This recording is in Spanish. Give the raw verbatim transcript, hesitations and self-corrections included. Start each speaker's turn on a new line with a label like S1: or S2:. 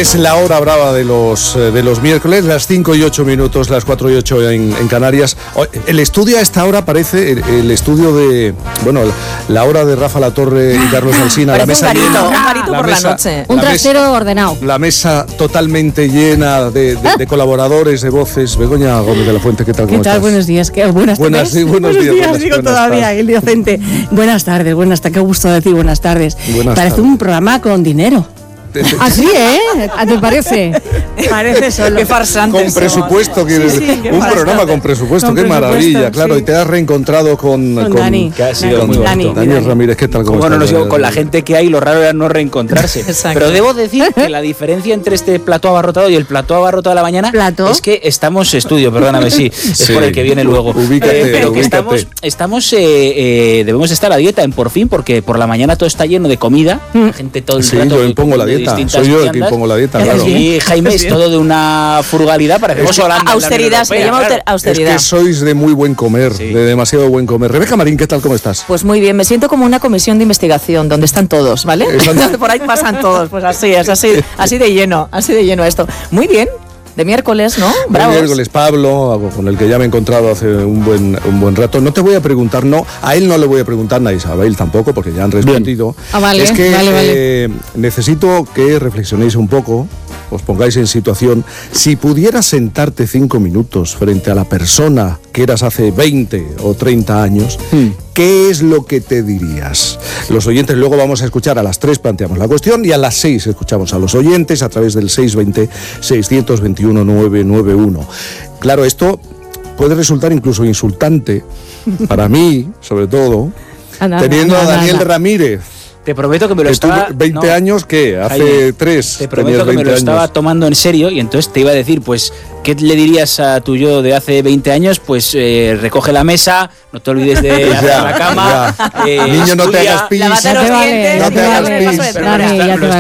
S1: Es la hora brava de los, de los miércoles, las cinco y ocho minutos, las cuatro y ocho en, en Canarias. El estudio a esta hora parece el, el estudio de, bueno, la hora de Rafa Latorre y Carlos Alsina. La mesa
S2: un garito,
S1: llena,
S2: un garito
S1: la
S2: por
S1: mesa,
S2: la noche.
S3: Un
S1: la
S3: trasero
S1: mesa,
S3: ordenado.
S1: La mesa totalmente llena de, de, de colaboradores, de voces. Begoña Gómez de la Fuente, ¿qué tal?
S4: ¿Qué
S1: ¿Cómo
S4: tal?
S1: estás?
S4: Buenos días. ¿Qué? Buenas
S1: Buenas,
S4: tardes.
S1: sí, buenos días,
S4: días,
S1: buenas,
S4: digo
S1: buenas
S4: todavía,
S1: tardes.
S4: el docente. Buenas tardes, buenas tardes. Qué gusto decir buenas tardes.
S1: Buenas
S4: Parece
S1: tardes.
S4: un programa con dinero.
S3: Así, ¿eh? ¿Te parece?
S4: Parece solo.
S2: Qué farsantes
S1: Con presupuesto,
S2: somos.
S1: quieres
S4: Sí, sí,
S1: decir.
S4: qué
S1: Un
S4: bastante.
S1: programa con presupuesto,
S4: Con
S1: qué
S4: presupuesto,
S1: maravilla, claro.
S4: sí.
S1: Y te has reencontrado con,
S4: Con Dani.
S5: Que ha sido
S1: con
S5: muy bonito.
S4: Dani.
S1: Daniel
S4: Dani.
S1: Ramírez, ¿qué tal? ¿Cómo
S5: Bueno, no
S1: estás,
S5: sigo con la
S1: Daniel?
S5: gente que hay, lo raro era no reencontrarse.
S2: Exacto.
S5: Pero debo decir que la diferencia entre este plató abarrotado y el plató abarrotado de la mañana
S4: ¿Plató?
S5: es que estamos estudio, perdóname, sí, es
S1: Sí.
S5: por el que viene luego.
S1: Ubícate,
S5: Eh, pero que
S1: ubícate.
S5: estamos, estamos eh, eh, debemos estar a dieta en por fin, porque por la mañana todo está lleno de comida, la gente todo el
S1: Sí,
S5: rato
S1: yo impongo la
S5: comiendo
S1: dieta.
S5: distintas
S1: Soy yo el que
S5: viandas.
S1: impongo la dieta,
S5: Y
S1: claro.
S5: Y Jaime es todo de una frugalidad, parecemos Holanda en la Unión
S2: Austeridad, se le
S5: Europea,
S2: llama
S5: claro.
S2: auster- austeridad.
S1: Es que sois de muy buen comer,
S5: Sí.
S1: de demasiado buen comer. Rebeca Marín, ¿qué tal? ¿Cómo estás?
S2: Pues muy bien, me siento como una comisión de investigación donde están todos, ¿vale?
S1: Están-
S2: Donde por ahí pasan todos, pues así es, así, así de lleno, así de lleno esto. Muy bien, de miércoles, ¿no?
S1: El
S2: Bravos.
S1: miércoles Pablo, con el que ya me he encontrado hace un buen, un buen rato. No te voy a preguntar, no, a él no le voy a preguntar, a Isabel tampoco, porque ya han respondido.
S3: Ah, vale,
S1: es que
S3: vale, vale.
S1: eh, necesito que reflexionéis un poco, os pongáis en situación. Si pudieras sentarte cinco minutos frente a la persona que eras hace veinte o treinta años, ¿qué es lo que te dirías? Los oyentes, luego vamos a escuchar a las tres, planteamos la cuestión, y a las seis escuchamos a los oyentes a través del seis veinte, seiscientos veintiuno, novecientos noventa y uno. Claro, esto puede resultar incluso insultante, para mí, sobre todo,
S3: Anda,
S1: teniendo
S3: anda,
S1: a Daniel
S3: anda.
S1: Ramírez.
S5: Te prometo que me lo
S1: Que tú,
S5: estaba...
S1: veinte
S5: no.
S1: años, ¿qué? Hace
S5: Jaime,
S1: tres.
S5: Te prometo que me lo estaba tomando en serio y entonces te iba a decir, pues, ¿qué le dirías a tu yo de hace veinte años? Pues eh, recoge la mesa, no te olvides de
S1: Pues
S5: hacer
S1: ya,
S5: la cama.
S1: ya.
S5: eh,
S1: Niño, no te
S5: estudia.
S1: hagas pis.
S2: Lávate
S3: Ya
S2: los
S3: te vale,
S2: dientes,
S1: ya te
S2: y
S1: hagas
S2: con el paso de
S1: pis.
S2: cebra.
S3: Dani, ya te
S5: Lo
S3: vale.